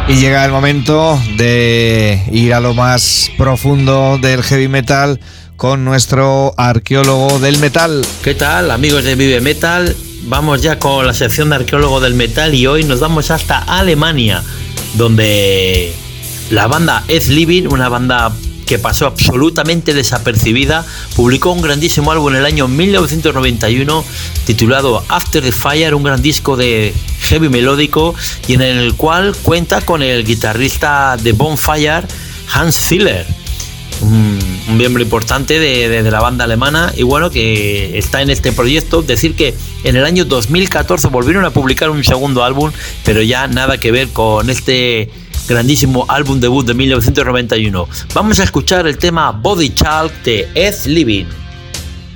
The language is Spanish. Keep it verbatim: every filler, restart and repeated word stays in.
Y llega el momento de ir a lo más profundo del heavy metal con nuestro arqueólogo del metal. ¿Qué tal, amigos de Vive Metal? Vamos ya con la sección de arqueólogo del metal y hoy nos vamos hasta Alemania, donde la banda Ed Living, una banda que pasó absolutamente desapercibida, publicó un grandísimo álbum en el año mil novecientos noventa y uno titulado After the Fire, un gran disco de heavy melódico y en el cual cuenta con el guitarrista de Bonfire, Hans Ziller, un, un miembro importante de, de, de la banda alemana y bueno, que está en este proyecto. Decir que en el año dos mil catorce volvieron a publicar un segundo álbum, pero ya nada que ver con este grandísimo álbum debut de mil novecientos noventa y uno. Vamos a escuchar el tema Body Chalk de Ed Living.